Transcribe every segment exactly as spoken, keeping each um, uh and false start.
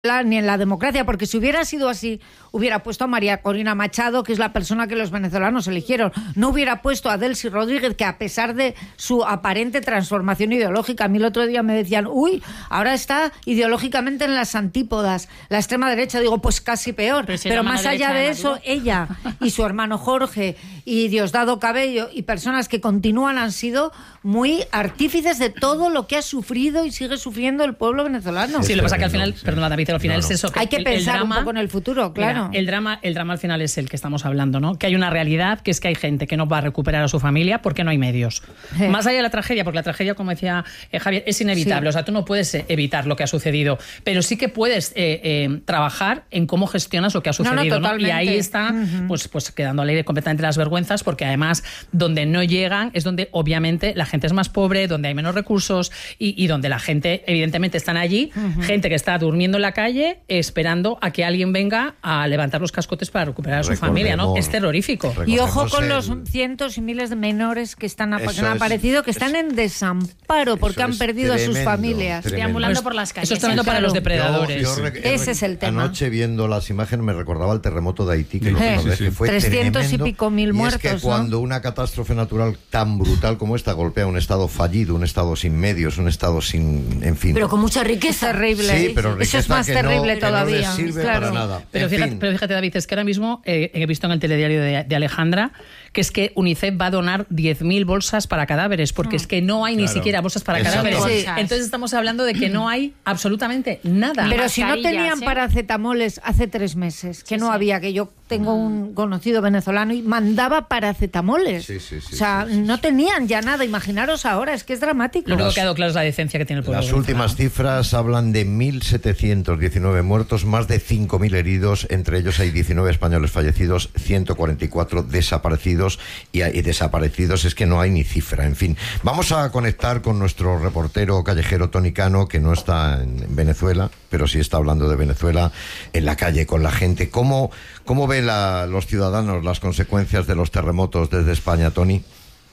ni en la democracia, porque si hubiera sido así, hubiera puesto a María Corina Machado, que es la persona que los venezolanos eligieron. No hubiera puesto a Delcy Rodríguez, que a pesar de su aparente transformación ideológica, a mí el otro día me decían, uy, ahora está ideológicamente en las antípodas, la extrema derecha. Digo, pues casi peor. Pero, si Pero más allá de, de eso, ella y su hermano Jorge y Diosdado Cabello y personas que continúan han sido muy artífices de todo lo que ha sufrido y sigue sufriendo el pueblo venezolano. Sí, lo que pasa que al final, sí. perdón, David, al final no, no. es eso. Que Hay que el, pensar el drama, un poco en el futuro, claro. Mira, el drama, el drama al final es el que estamos hablando, ¿no? Que hay una realidad, que es que hay gente que no va a recuperar a su familia porque no hay medios. Sí. Más allá de la tragedia, porque la tragedia, como decía eh, Javier, es inevitable. Sí. O sea, tú no puedes eh, evitar lo que ha sucedido, pero sí que puedes eh, eh, trabajar en cómo gestionas lo que ha sucedido, no, no, ¿no? Y ahí está, uh-huh. pues, pues quedando al aire completamente las vergüenzas, porque además donde no llegan es donde obviamente la gente es más pobre, donde hay menos recursos y, y donde la gente evidentemente están allí, uh-huh. gente que está durmiendo en la calle esperando a que alguien venga a levantar los cascotes para recuperar a su familia, ¿no? Es terrorífico. Y ojo con el... los cientos y miles de menores que están que han aparecido, es, que están es, en desamparo porque han perdido tremendo, a sus familias, deambulando por las calles. Eso es tremendo para los depredadores. Yo, yo re, Ese es el tema. Anoche viendo las imágenes me recordaba el terremoto de Haití, que, sí, lo sí, sí. que fue trescientos tremendo, y pico mil muertos. Y es que ¿no? cuando una catástrofe natural tan brutal como esta golpea un estado fallido, un estado sin medios, un estado sin, en fin. Pero con mucha riqueza. Terrible. Sí, pero eso es más terrible no, todavía. Que no les sirve claro. para nada. Pero fíjate, pero fíjate, David, es que ahora mismo eh, he visto en el telediario de, de Alejandra que es que UNICEF va a donar diez mil bolsas para cadáveres, porque mm. es que no hay claro. ni siquiera bolsas para Exacto. cadáveres. Sí. Entonces estamos hablando de que no hay absolutamente nada. Pero si no tenían ¿eh? paracetamoles hace tres meses, que sí, no sí. había, que yo tengo un conocido venezolano y mandaba paracetamoles. Sí, sí, sí, o sea, sí, sí, no sí. tenían ya nada. Imaginaros ahora, es que es dramático. Lo único que ha quedado claro es la decencia que tiene el pueblo. Las últimas cifras hablan de mil setecientos diecinueve muertos, más de cinco mil heridos, entre ellos hay diecinueve españoles fallecidos, ciento cuarenta y cuatro desaparecidos, y, y desaparecidos es que no hay ni cifra. En fin, vamos a conectar con nuestro reportero callejero Tony Cano, que no está en Venezuela, pero sí está hablando de Venezuela en la calle con la gente. ¿Cómo, cómo ven la, los ciudadanos las consecuencias de los terremotos desde España, Tony?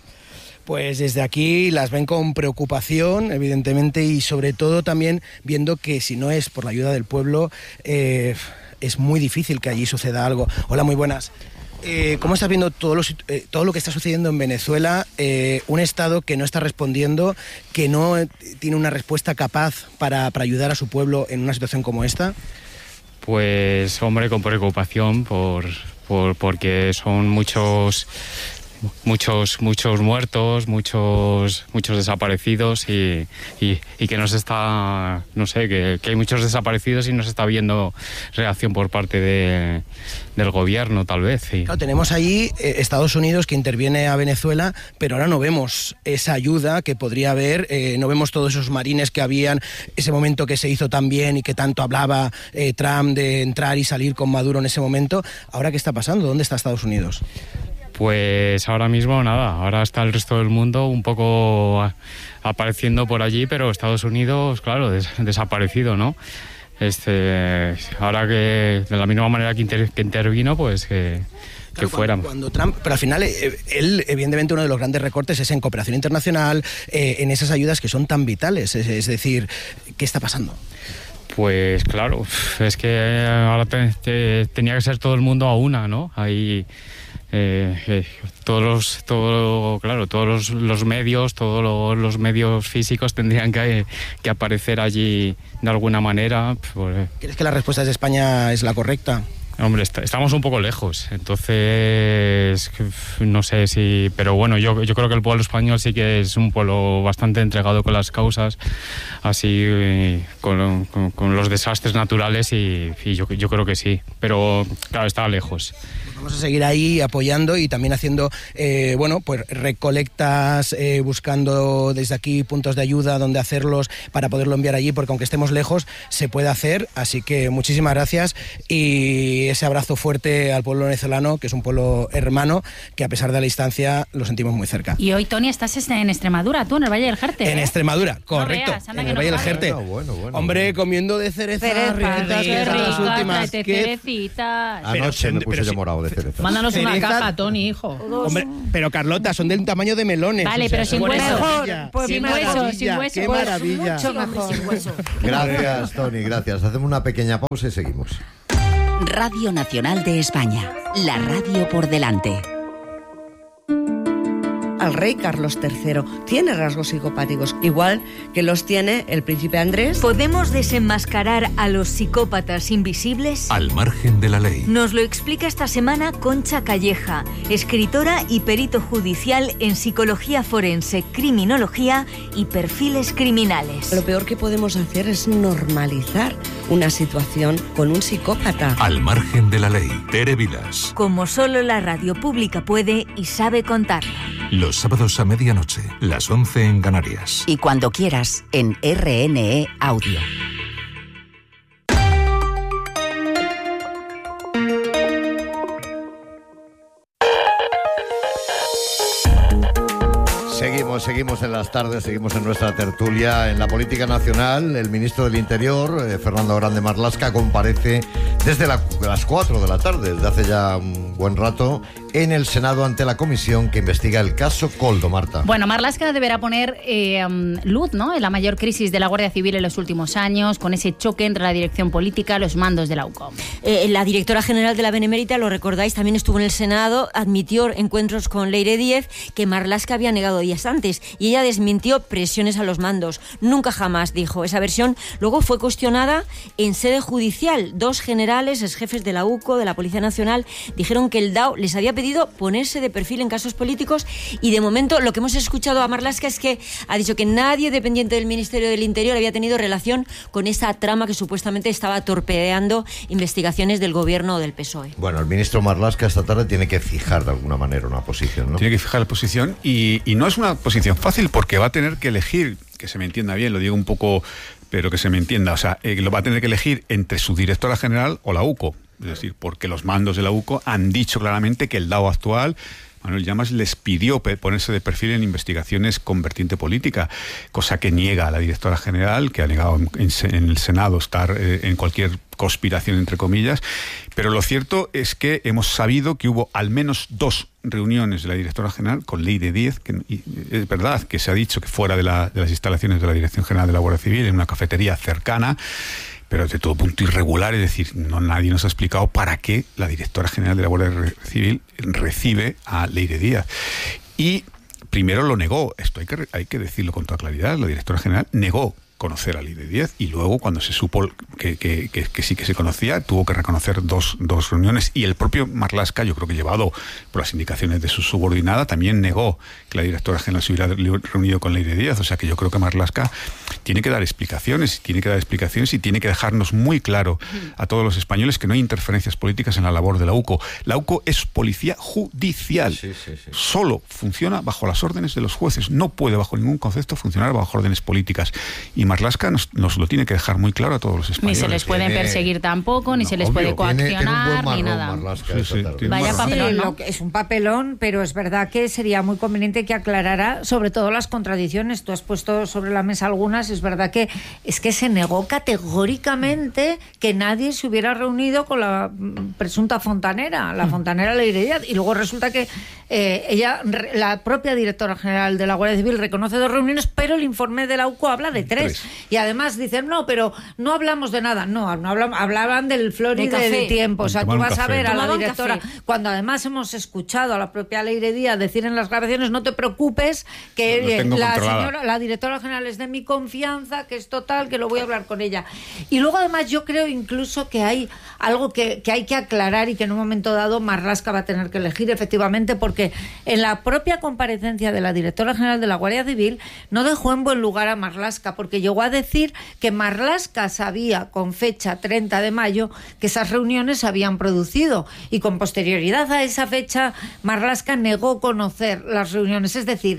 Pues desde aquí las ven con preocupación, evidentemente, y sobre todo también viendo que si no es por la ayuda del pueblo, eh, es muy difícil que allí suceda algo. Hola, muy buenas. Eh, ¿Cómo estás viendo todo lo, eh, todo lo que está sucediendo en Venezuela? Eh, un Estado que no está respondiendo, que no tiene una respuesta capaz para, para ayudar a su pueblo en una situación como esta. Pues, hombre, con preocupación por, por porque son muchos... muchos muchos muertos, muchos muchos desaparecidos y, y, y que nos está, no sé, que, que hay muchos desaparecidos y no se está viendo reacción por parte de, del gobierno, tal vez. Sí. Claro, tenemos ahí eh, Estados Unidos que interviene a Venezuela, pero ahora no vemos esa ayuda que podría haber, eh, no vemos todos esos marines que habían, ese momento que se hizo tan bien y que tanto hablaba eh, Trump de entrar y salir con Maduro en ese momento. ¿Ahora qué está pasando? ¿Dónde está Estados Unidos? Pues ahora mismo nada, ahora está el resto del mundo un poco apareciendo por allí, pero Estados Unidos, claro, des, desaparecido, ¿no? Este, ahora que de la misma manera que, inter, que intervino, pues que, que claro, fuera. Cuando, cuando Trump, pero al final, eh, él, evidentemente, uno de los grandes recortes es en cooperación internacional, eh, en esas ayudas que son tan vitales, es, es decir, ¿qué está pasando? Pues claro, es que ahora te, te, tenía que ser todo el mundo a una, ¿no? Ahí... Eh, eh, todos los, todo, claro, todos los, los medios, todos los, los medios físicos tendrían que, que aparecer allí de alguna manera. Pues, ¿crees que la respuesta de España es la correcta? Hombre, está, estamos un poco lejos, entonces no sé si... Pero bueno, yo, yo creo que el pueblo español sí que es un pueblo bastante entregado con las causas, así con, con, con los desastres naturales y, y yo, yo creo que sí, pero claro, está lejos. Vamos a seguir ahí apoyando y también haciendo, eh, bueno, pues recolectas, eh, buscando desde aquí puntos de ayuda donde hacerlos para poderlo enviar allí, porque aunque estemos lejos, se puede hacer. Así que muchísimas gracias y y ese abrazo fuerte al pueblo venezolano, que es un pueblo hermano, que a pesar de la distancia lo sentimos muy cerca. Y hoy, Tony, estás en Extremadura, tú, en el Valle del Jerte. En ¿eh? Extremadura, correcto. No veas, anda en que el no Valle del sabe. Jerte. Bueno, bueno, bueno, Hombre, bueno. comiendo de cerezas, Cerezas, recetas, qué que son las rica, últimas. tráete que- cerecitas. Anoche Pero me son- puse pero yo sí- morado de cereza. Mándanos una Cerezas- caja, Tony, hijo. Hombre, pero Carlota, son del tamaño de melones. Vale, o sea, pero sin qué hueso. maravilla, Pues qué sin hueso, maravilla, sin hueso. Qué Pues maravilla. mucho mejor. Sin hueso. Gracias, Tony, gracias. Hacemos una pequeña pausa y seguimos. Radio Nacional de España, la radio por delante. Al rey Carlos tercero tiene rasgos psicopáticos, igual que los tiene el príncipe Andrés. ¿Podemos desenmascarar a los psicópatas invisibles? Al margen de la ley. Nos lo explica esta semana Concha Calleja, escritora y perito judicial en psicología forense, criminología y perfiles criminales. Lo peor que podemos hacer es normalizar una situación con un psicópata. Al margen de la ley. Tere Vilas. Como solo la radio pública puede y sabe contarlo. Los sábados a medianoche, las once en Canarias. Y cuando quieras, en R N E Audio. Seguimos, seguimos en las tardes, seguimos en nuestra tertulia. En la política nacional, el ministro del Interior, eh, Fernando Grande Marlaska, comparece desde la- las cuatro de la tarde, desde hace ya un buen rato, en el Senado ante la comisión que investiga el caso Koldo, Marta. Bueno, Marlaska deberá poner eh, um, luz, ¿no?, en la mayor crisis de la Guardia Civil en los últimos años, con ese choque entre la dirección política y los mandos de la U C O M. Eh, la directora general de la Benemérita, lo recordáis, también estuvo en el Senado, admitió encuentros con Leire Díez que Marlaska había negado días antes y ella desmintió presiones a los mandos. Nunca jamás, dijo. Esa versión luego fue cuestionada en sede judicial. Dos generales, ex jefes de la U C O, de la Policía Nacional, dijeron que el D A O les había pedido ponerse de perfil en casos políticos y de momento lo que hemos escuchado a Marlaska es que ha dicho que nadie dependiente del Ministerio del Interior había tenido relación con esa trama que supuestamente estaba torpedeando investigaciones del gobierno o del P S O E. Bueno, el ministro Marlaska esta tarde tiene que fijar de alguna manera una posición, ¿no? Tiene que fijar la posición y, y no es una posición fácil porque va a tener que elegir, que se me entienda bien, lo digo un poco, pero que se me entienda, o sea, eh, lo va a tener que elegir entre su directora general o la U C O. Es decir, porque los mandos de la U C O han dicho claramente que el D A O actual, Manuel Llamas, les pidió ponerse de perfil en investigaciones con vertiente política, cosa que niega a la directora general, que ha negado en, en el Senado estar eh, en cualquier conspiración, entre comillas. Pero lo cierto es que hemos sabido que hubo al menos dos reuniones de la directora general con Leire Díez, que y es verdad que se ha dicho que fuera de, la, de las instalaciones de la Dirección General de la Guardia Civil, en una cafetería cercana, pero de todo punto irregular, es decir, no nadie nos ha explicado para qué la directora general de la Guardia Civil recibe a Leire Díaz. Y primero lo negó, esto hay que, hay que decirlo con toda claridad, la directora general negó conocer a Leire Díez y luego cuando se supo que, que, que, que sí que se conocía tuvo que reconocer dos, dos reuniones y el propio Marlaska, yo creo que llevado por las indicaciones de su subordinada, también negó que la directora general se hubiera reunido con Leire Díaz, o sea que yo creo que Marlaska tiene que dar explicaciones, tiene que dar explicaciones y tiene que dejarnos muy claro a todos los españoles que no hay interferencias políticas en la labor de la U C O. La U C O es policía judicial, sí, sí, sí. Solo funciona bajo las órdenes de los jueces, no puede bajo ningún concepto funcionar bajo órdenes políticas y Marlaska nos, nos lo tiene que dejar muy claro a todos los españoles. Ni se les pueden Tiene... perseguir tampoco, ni no, se les obvio, puede coaccionar, tiene, tiene ni nada. Marlaska sí, sí, tarde. Vaya papelón, sí, ¿no? lo que es un papelón, pero es verdad que sería muy conveniente que aclarara sobre todo las contradicciones. Tú has puesto sobre la mesa algunas, es verdad que es que se negó categóricamente que nadie se hubiera reunido con la presunta fontanera, la fontanera Leire Díaz, y luego resulta que eh, ella, la propia directora general de la Guardia Civil reconoce dos reuniones, pero el informe de la U C O habla de tres. tres. Y además dicen, no, pero no hablamos de nada. No, no hablamos, hablaban del Florida de, de tiempo. O sea, tú vas a ver a la directora, cuando además hemos escuchado a la propia Leire Díaz decir en las grabaciones, no te preocupes, que la señora, la directora general es de mi confianza, que es total, que lo voy a hablar con ella. Y luego además yo creo incluso que hay algo que, que hay que aclarar y que en un momento dado Marlaska va a tener que elegir, efectivamente, porque en la propia comparecencia de la directora general de la Guardia Civil no dejó en buen lugar a Marlaska, porque llegó a decir que Marlaska sabía con fecha treinta de mayo que esas reuniones se habían producido y con posterioridad a esa fecha Marlaska negó conocer las reuniones, es decir,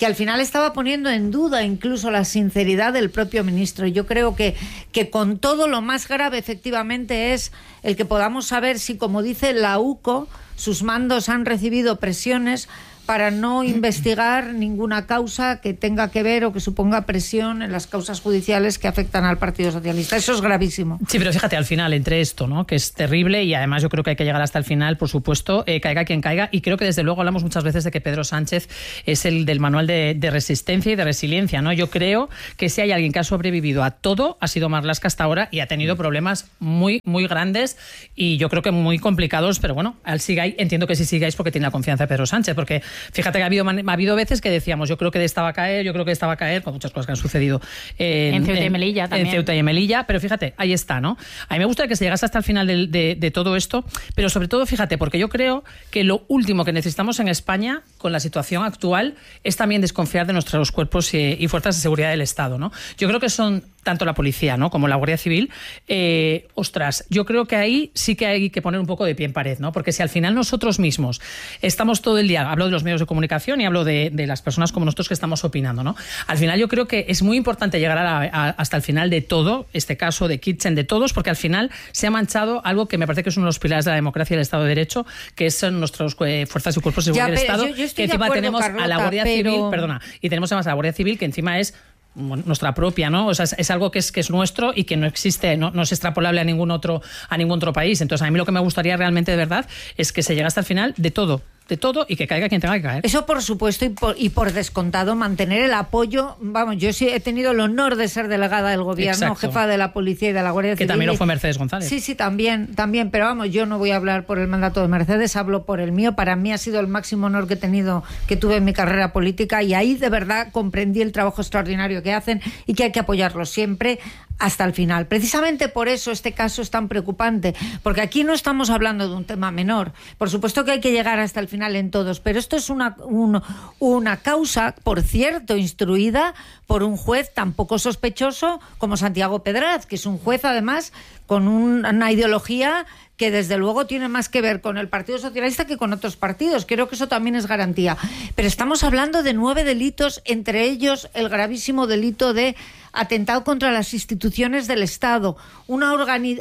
que al final estaba poniendo en duda incluso la sinceridad del propio ministro. Yo creo que, que con todo lo más grave efectivamente es el que podamos saber si, como dice la U C O, sus mandos han recibido presiones para no investigar ninguna causa que tenga que ver o que suponga presión en las causas judiciales que afectan al Partido Socialista. Eso es gravísimo. Sí, pero fíjate, al final, entre esto, ¿no?, que es terrible, y además yo creo que hay que llegar hasta el final, por supuesto, eh, caiga quien caiga, y creo que desde luego hablamos muchas veces de que Pedro Sánchez es el del manual de, de resistencia y de resiliencia, ¿no? Yo creo que si hay alguien que ha sobrevivido a todo, ha sido Marlaska hasta ahora, y ha tenido problemas muy, muy grandes, y yo creo que muy complicados, pero bueno, al sigáis, entiendo que sí sigáis porque tiene la confianza de Pedro Sánchez, porque fíjate que ha habido, ha habido veces que decíamos, yo creo que de esta va a caer, yo creo que de esta va a caer, con muchas cosas que han sucedido en, en Ceuta y Melilla también. En Ceuta y Melilla, pero fíjate, ahí está, ¿no? A mí me gustaría que se llegase hasta el final de, de, de todo esto, pero sobre todo, fíjate, porque yo creo que lo último que necesitamos en España, con la situación actual, es también desconfiar de nuestros cuerpos y, y fuerzas de seguridad del Estado, ¿no? Yo creo que son tanto la policía, ¿no?, como la Guardia Civil. Eh, ostras, yo creo que ahí sí que hay que poner un poco de pie en pared, ¿no? Porque si al final nosotros mismos estamos todo el día, hablo de los medios de comunicación y hablo de, de las personas como nosotros que estamos opinando, ¿no? Al final yo creo que es muy importante llegar a la, a, hasta el final de todo, este caso de Kitchen, de todos, porque al final se ha manchado algo que me parece que es uno de los pilares de la democracia y del Estado de Derecho, que son nuestras eh, fuerzas y cuerpos de seguridad del Estado, yo, yo que encima acuerdo, tenemos Carlota, a la Guardia pero... Civil, perdona, y tenemos además a la Guardia Civil, que encima es nuestra propia, ¿no? O sea, es, es algo que es que es nuestro y que no existe, no, no es extrapolable a ningún otro a ningún otro país. Entonces, a mí lo que me gustaría realmente de verdad es que se llegue hasta el final de todo. De todo y que caiga quien tenga que caer. Eso por supuesto, y por, y por descontado mantener el apoyo. Vamos, yo sí he tenido el honor de ser delegada del gobierno, exacto, jefa de la policía y de la Guardia Civil. Que también lo fue Mercedes González. Sí, sí, también, también, pero vamos, yo no voy a hablar por el mandato de Mercedes, hablo por el mío. Para mí ha sido el máximo honor que he tenido, que tuve en mi carrera política, y ahí de verdad comprendí el trabajo extraordinario que hacen y que hay que apoyarlo siempre hasta el final. Precisamente por eso este caso es tan preocupante, porque aquí no estamos hablando de un tema menor. Por supuesto que hay que llegar hasta el final en todos, pero esto es una, un, una causa, por cierto, instruida por un juez tan poco sospechoso como Santiago Pedraz, que es un juez además con un, una ideología que desde luego tiene más que ver con el Partido Socialista que con otros partidos. Creo que eso también es garantía. Pero estamos hablando de nueve delitos, entre ellos el gravísimo delito de atentado contra las instituciones del Estado, una, organi-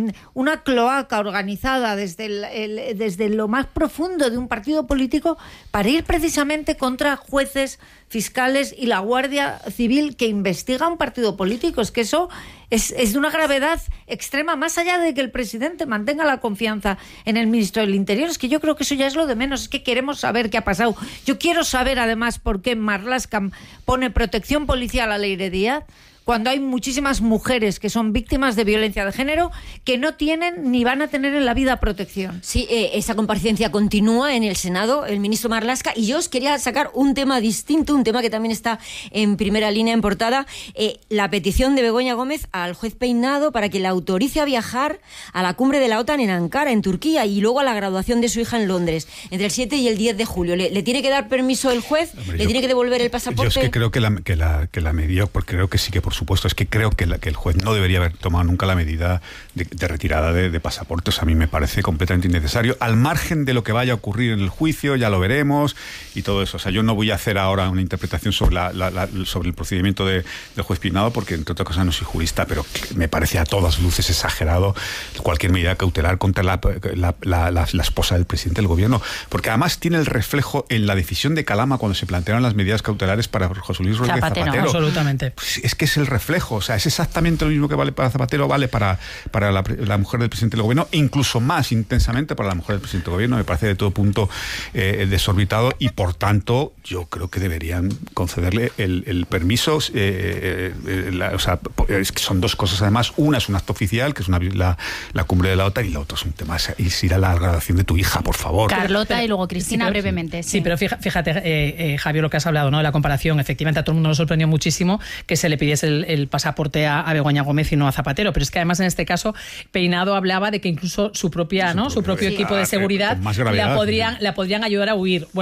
una cloaca organizada desde, el, el, desde lo más profundo de un partido político para ir precisamente contra jueces, fiscales y la Guardia Civil que investiga un partido político. Es que eso es, es de una gravedad extrema, más allá de que el presidente mantenga la confianza en el ministro del Interior. Es que yo creo que eso ya es lo de menos, es que queremos saber qué ha pasado. Yo quiero saber además por qué Marlaska pone protección policial a Leire Díaz, cuando hay muchísimas mujeres que son víctimas de violencia de género que no tienen ni van a tener en la vida protección. Sí, eh, esa comparecencia continúa en el Senado, el ministro Marlaska, y yo os quería sacar un tema distinto, un tema que también está en primera línea en portada, eh, la petición de Begoña Gómez al juez Peinado para que la autorice a viajar a la cumbre de la OTAN en Ankara, en Turquía, y luego a la graduación de su hija en Londres, entre el siete y el diez de julio. ¿Le, le tiene que dar permiso el juez? Hombre, ¿Le yo, tiene que devolver el pasaporte? Yo es que creo que la, que la, que la medida, porque creo que sí que por supuesto, es que creo que, la, que el juez no debería haber tomado nunca la medida de, de retirada de, de pasaportes. A mí me parece completamente innecesario, al margen de lo que vaya a ocurrir en el juicio, ya lo veremos y todo eso. O sea, yo no voy a hacer ahora una interpretación sobre, la, la, la, sobre el procedimiento de, del juez Peinado, porque entre otras cosas no soy jurista, pero me parece a todas luces exagerado cualquier medida cautelar contra la, la, la, la, la esposa del presidente del gobierno, porque además tiene el reflejo en la decisión de Calama cuando se plantearon las medidas cautelares para José Luis Rodríguez Zapatero. Zapatero. Absolutamente. Pues es que es el reflejo. O sea, es exactamente lo mismo que vale para Zapatero, vale para, para la, la mujer del presidente del gobierno, e incluso más intensamente para la mujer del presidente del gobierno. Me parece de todo punto eh, desorbitado, y por tanto yo creo que deberían concederle el, el permiso. Eh, eh, la, o sea, es que son dos cosas además. Una es un acto oficial, que es una, la, la cumbre de la OTAN, y la otra es un tema, es ir a la graduación de tu hija, por favor. Carlota, pero, y luego Cristina, sí, pero, brevemente. Sí. sí, pero fíjate, fíjate eh, eh, Javier, lo que has hablado, ¿no?, de la comparación. Efectivamente, a todo el mundo nos sorprendió muchísimo que se le pidiese el, el pasaporte a, a Begoña Gómez y no a Zapatero, pero es que además en este caso Peinado hablaba de que incluso su propia, ¿no?, su propio sí, equipo de seguridad la podrían, la podrían ayudar a huir. Bueno,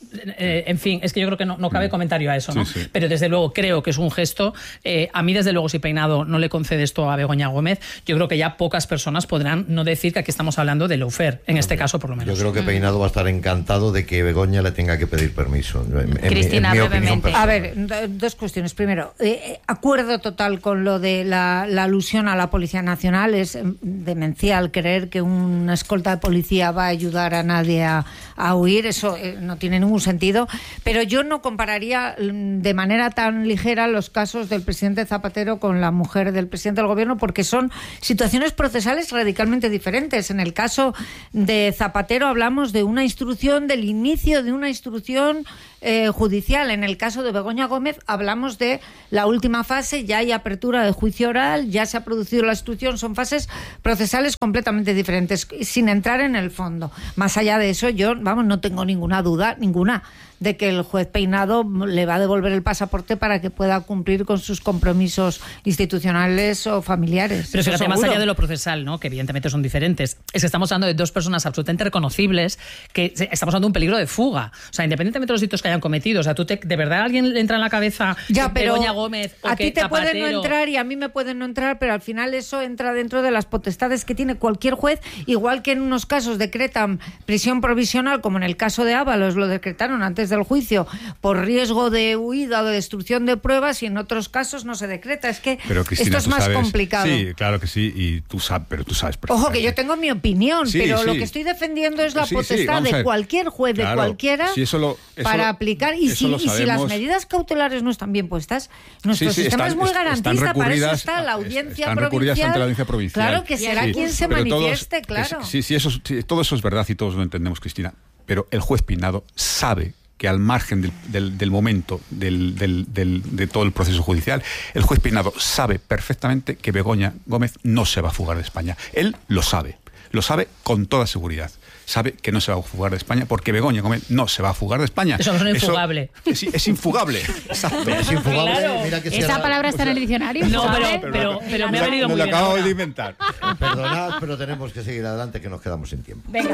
eh, en fin, es que yo creo que no, no cabe comentario a eso, ¿no? Sí, sí. Pero desde luego creo que es un gesto. Eh, a mí, desde luego, si Peinado no le concede esto a Begoña Gómez, yo creo que ya pocas personas podrán no decir que aquí estamos hablando de lawfare, en este caso por lo menos. Yo creo que Peinado va a estar encantado de que Begoña le tenga que pedir permiso. En, en Cristina, mi, en mi brevemente. A ver, dos cuestiones. Primero, eh, acuerdo total con lo de la, la alusión a la Policía Nacional. Es demencial creer que una escolta de policía va a ayudar a nadie a, a huir. Eso eh, no tiene ningún sentido. Pero yo no compararía de manera tan ligera los casos del presidente Zapatero con la mujer del presidente del gobierno, porque son situaciones procesales radicalmente diferentes. En el caso de Zapatero hablamos de una instrucción, del inicio de una instrucción eh, judicial. En el caso de Begoña Gómez hablamos de la última fase, ya hay apertura de juicio oral, ya se ha producido la instrucción, son fases procesales completamente diferentes, sin entrar en el fondo. Más allá de eso, yo, vamos, no tengo ninguna duda, ninguna, de que el juez Peinado le va a devolver el pasaporte para que pueda cumplir con sus compromisos institucionales o familiares. Pero fíjate, más seguro. allá de lo procesal, ¿no?, que evidentemente son diferentes, es que estamos hablando de dos personas absolutamente reconocibles, que estamos hablando de un peligro de fuga. O sea, independientemente de los delitos que hayan cometido, o sea, tú te, ¿de verdad a alguien le entra en la cabeza ya, pero Begoña Gómez o a que ti te Zapatero... pueden no entrar y a mí me pueden no entrar, pero al final eso entra dentro de las potestades que tiene cualquier juez, igual que en unos casos decretan prisión provisional, como en el caso de Ábalos lo decretaron antes del juicio por riesgo de huida o de destrucción de pruebas, y en otros casos no se decreta. Es que Pero, Cristina, esto es tú más sabes, complicado. Sí, claro que sí, y tú sabes, pero tú sabes Ojo, que yo tengo mi opinión, Sí, pero sí. lo que estoy defendiendo es la Sí, sí, potestad vamos a de ver. cualquier juez, de Claro, cualquiera, sí, eso lo- eso para lo- aplicar. Y, eso si, lo y si las sabemos. medidas cautelares no están bien puestas, nuestro Sí, sí, sistema están- es muy est- están garantista, para eso recurridas- está la audiencia están recurridas provincial. ante la audiencia provincial. Claro que será Sí, quien se pero todos- manifieste, es- claro. sí, sí, eso, sí, todo eso es verdad y todos lo entendemos, Cristina. Pero el juez Peinado sabe que al margen del, del, del momento del, del, del, de todo el proceso judicial, el juez Peinado sabe perfectamente que Begoña Gómez no se va a fugar de España. Él lo sabe, lo sabe con toda seguridad. Sabe que no se va a fugar de España porque Begoña Gómez no se va a fugar de España. Eso no es infugable. Es, es infugable. Exacto. Es infugable. Claro. Mira que ¿Esa será- palabra está en el diccionario? No, ¿sabe? pero, pero, pero me ha lo- venido me muy lo bien acabo ahora. de inventar. Perdonad, pero tenemos que seguir adelante, que nos quedamos sin tiempo. Venga.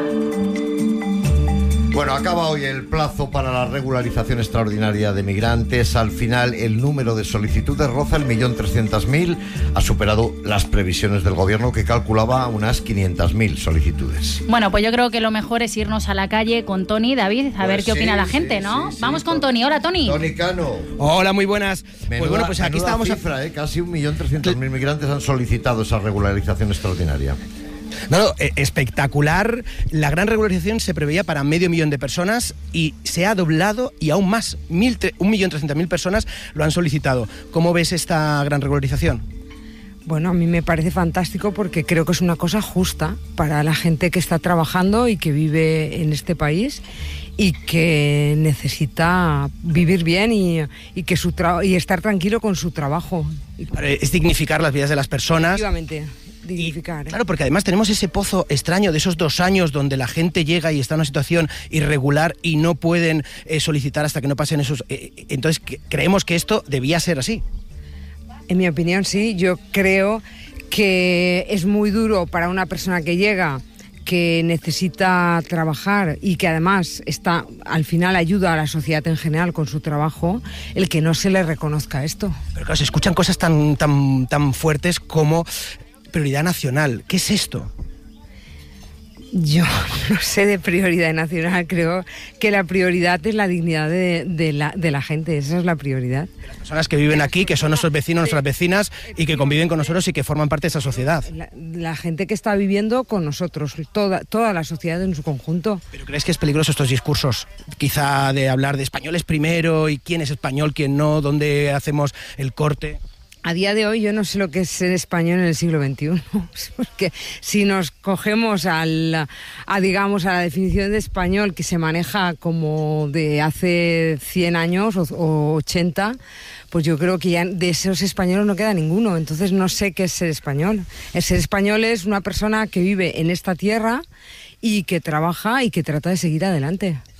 Bueno, acaba hoy el plazo para la regularización extraordinaria de migrantes. Al final, el número de solicitudes roza el millón trescientas mil. Ha superado las previsiones del gobierno, que calculaba unas quinientas mil solicitudes. Bueno, pues yo creo que lo mejor es irnos a la calle con Tony, David, a Pues ver qué sí, opina la sí, gente, sí, ¿no? sí, Vamos con Tony. Tony. Hola, Tony. Tony Cano. Hola, muy buenas. Menuda, pues bueno, pues aquí menuda estábamos... a- cifra, ¿eh? Casi un millón trescientos mil migrantes han solicitado esa regularización extraordinaria. No, no, eh, espectacular. La gran regularización se preveía para medio millón de personas y se ha doblado y aún más. Mil tre- un millón trescientas mil personas lo han solicitado. ¿Cómo ves esta gran regularización? Bueno, a mí me parece fantástico porque creo que es una cosa justa para la gente que está trabajando y que vive en este país y que necesita vivir bien y, y que su tra- y estar tranquilo con su trabajo. Es dignificar las vidas de las personas. Efectivamente, dignificar. ¿eh? Claro, porque además tenemos ese pozo extraño de esos dos años donde la gente llega y está en una situación irregular y no pueden eh, solicitar hasta que no pasen esos... eh, entonces, que- creemos que esto debía ser así. En mi opinión, sí. Yo creo que es muy duro para una persona que llega, que necesita trabajar y que además está, al final ayuda a la sociedad en general con su trabajo, el que no se le reconozca esto. Pero claro, se escuchan cosas tan, tan, tan fuertes como prioridad nacional. ¿Qué es esto? Yo no sé de prioridad nacional, creo que la prioridad es la dignidad de, de, la, de la gente, esa es la prioridad. Personas que viven aquí, que son nuestros vecinos, nuestras vecinas y que conviven con nosotros y que forman parte de esa sociedad. La, la gente que está viviendo con nosotros, toda, toda la sociedad en su conjunto. ¿Pero crees que es peligroso estos discursos? Quizá de hablar de españoles primero y quién es español, quién no, dónde hacemos el corte. A día de hoy yo no sé lo que es ser español en el siglo veintiuno, porque si nos cogemos al, a, digamos, a la definición de español que se maneja como de hace cien años o, o ochenta, pues yo creo que ya de esos españoles no queda ninguno, entonces no sé qué es ser español. El ser español es una persona que vive en esta tierra y que trabaja y que trata de seguir adelante.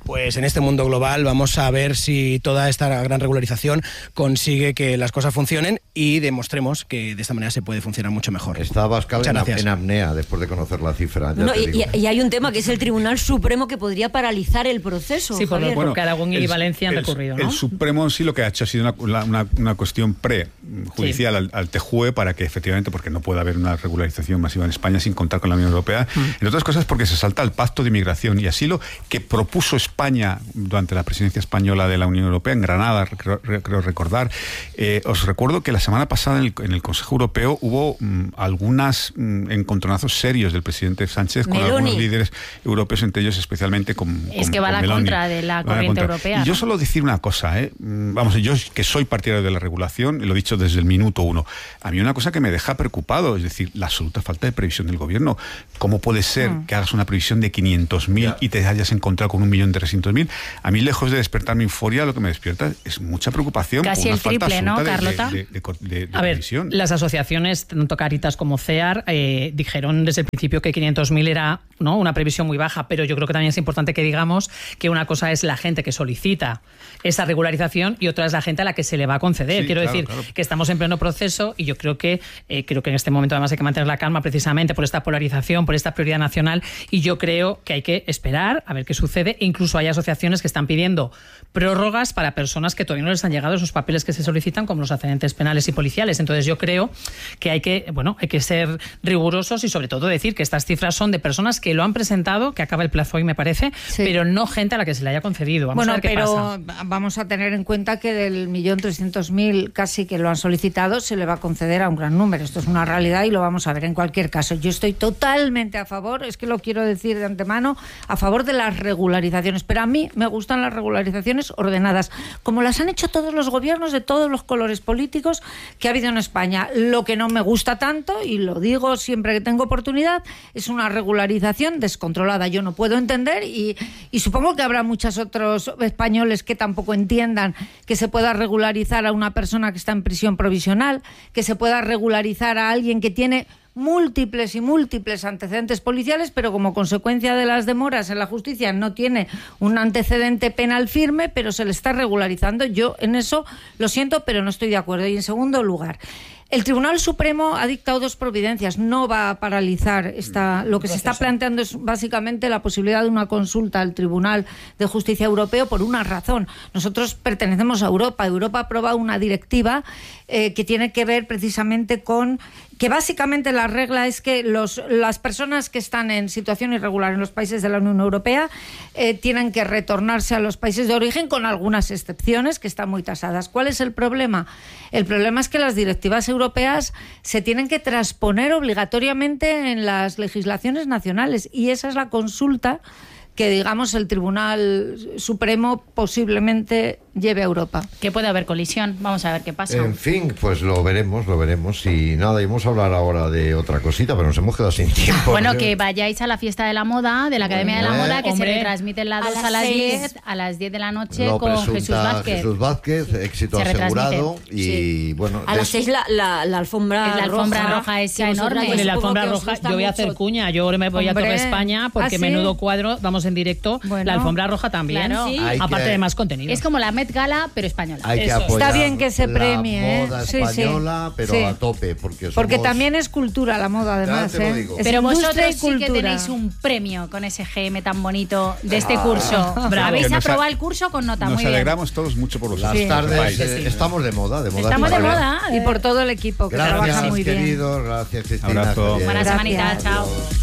pues en este mundo global vamos a ver si toda esta gran regularización consigue que las cosas funcionen y demostremos que de esta manera se puede funcionar mucho mejor. Está Abascal en, en apnea después de conocer la cifra. No, y, y hay un tema que es el Tribunal Supremo que podría paralizar el proceso. Sí, por lo bueno, que Aragón y el, Valencia han el, recurrido, ¿no? El Supremo sí lo que ha hecho ha sido una, una, una cuestión prejudicial sí. al, al T J U E para que efectivamente, porque no puede haber una regularización masiva en España sin contar con la Unión Europea, mm. entre otras cosas porque se salta el Pacto de Inmigración y Asilo que propuso España durante la presidencia española de la Unión Europea en Granada, creo, creo recordar. Eh, os recuerdo que la semana pasada en el, en el Consejo Europeo hubo mm, algunas mm, encontronazos serios del presidente Sánchez con Meloni. algunos líderes europeos, entre ellos especialmente con Es con, que va a la Meloni. contra de la corriente europea. Y yo ¿no? solo decir una cosa, ¿eh? Vamos, yo que soy partidario de la regulación, y lo he dicho desde el minuto uno, a mí una cosa que me deja preocupado, es decir, la absoluta falta de previsión del gobierno. ¿Cómo puede ser mm. que hagas una previsión de quinientos mil yeah. y te hayas encontrado con un millón trescientos mil? A mí, lejos de despertarme euforia, lo que me despierta es mucha preocupación. Casi por una el triple, falta ¿no, de, Carlota? De, de, de, de, de a ver, previsión. Las asociaciones, tanto Caritas como CEAR, eh, dijeron desde el principio que quinientos mil era, ¿no?, una previsión muy baja, pero yo creo que también es importante que digamos que una cosa es la gente que solicita esa regularización y otra es la gente a la que se le va a conceder. Sí, Quiero claro, decir claro. que estamos en pleno proceso y yo creo que eh, creo que en este momento además hay que mantener la calma precisamente por esta polarización, por esta prioridad nacional, y yo creo que hay que esperar a ver qué sucede. E incluso hay asociaciones que están pidiendo prórrogas para personas que todavía no les han llegado esos papeles que se solicitan, como los antecedentes penales y policiales. Entonces yo creo que hay que, bueno, hay que ser rigurosos y sobre todo decir que estas cifras son de personas que lo han presentado, que acaba el plazo hoy me parece, sí. pero no gente a la que se le haya concedido. Vamos bueno, a ver qué pero pasa. Vamos a tener en cuenta que del millón trescientos mil casi que lo han solicitado se le va a conceder a un gran número. Esto es una realidad y lo vamos a ver en cualquier caso. Yo estoy totalmente a favor, es que lo quiero decir de antemano, a favor de las regularizaciones, pero a mí me gustan las regularizaciones ordenadas, como las han hecho todos los gobiernos de todos los colores políticos que ha habido en España. Lo que no me gusta tanto, y lo digo siempre que tengo oportunidad, es una regularización descontrolada. Yo no puedo entender y, y supongo que habrá muchos otros españoles que tampoco entiendan que se pueda regularizar a una persona que está en prisión provisional, que se pueda regularizar a alguien que tiene múltiples y múltiples antecedentes policiales, pero como consecuencia de las demoras en la justicia no tiene un antecedente penal firme, pero se le está regularizando. Yo en eso lo siento, pero no estoy de acuerdo. Y en segundo lugar, el Tribunal Supremo ha dictado dos providencias, no va a paralizar esta. Lo que se está planteando es básicamente la posibilidad de una consulta al Tribunal de Justicia Europeo por una razón. Nosotros pertenecemos a Europa. Europa ha aprobado una directiva eh, que tiene que ver precisamente con que básicamente la regla es que los, las personas que están en situación irregular en los países de la Unión Europea eh, tienen que retornarse a los países de origen con algunas excepciones que están muy tasadas. ¿Cuál es el problema? El problema es que las directivas europeas se tienen que transponer obligatoriamente en las legislaciones nacionales y esa es la consulta que, digamos, el Tribunal Supremo posiblemente lleve a Europa. Que puede haber colisión, vamos a ver qué pasa. En fin, pues lo veremos, lo veremos. Y nada, íbamos a hablar ahora de otra cosita, pero nos hemos quedado sin tiempo. Bueno, que vayáis a la fiesta de la moda, de la Academia bueno, de la Moda, que hombre, se retransmite la dos a las diez, a las diez de la noche lo con Jesús Vázquez. Jesús Vázquez, éxito se asegurado. Y sí. bueno, a las seis la, la, la alfombra la alfombra roja, roja esa enorme. Bueno, la alfombra roja, yo voy a hacer cuña, yo me voy Hombre. a Torre España porque ¿Ah, sí? menudo cuadro, vamos en directo, bueno, la alfombra roja también, claro. Sí. aparte que, de más contenido. Es como la Met Gala, pero española. Hay que Eso. apoyar Está bien que se premie, la moda ¿eh? Sí, española, sí. pero Sí. a tope, porque somos... Porque también es cultura la moda, además. Ya te lo ¿eh? digo. Es Pero industria vosotros y sí que cultura. tenéis un premio con ese G M tan bonito de este Ah, curso. bravo. Habéis Que nos aprobado a- el curso con nota, Nos muy bien. alegramos todos mucho por los Las Sí. tardes Sí. eh, estamos de moda, de moda. Estamos de cultural. moda. Y por todo el equipo que Gracias, trabaja muy bien. queridos, gracias, Cristina. Abrazo. Javier. Buena semanita, Gracias. chao.